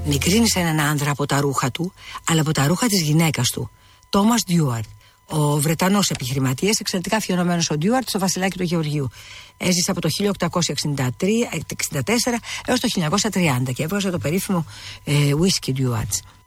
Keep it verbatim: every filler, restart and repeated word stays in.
Μικρύνεις έναν άνδρα από τα ρούχα του, αλλά από τα ρούχα της γυναίκας του. Τόμας Ντιούαρτ, ο Βρετανός επιχειρηματίας, εξαιρετικά αφιερωμένος ο Ντιούαρτ στο βασιλάκι του Γεωργίου. Έζησε από το χίλια οκτακόσια εξήντα τέσσερα έως το χίλια εννιακόσια τριάντα και έβγαζε το περίφημο ε, whisky Ντιούαρτ.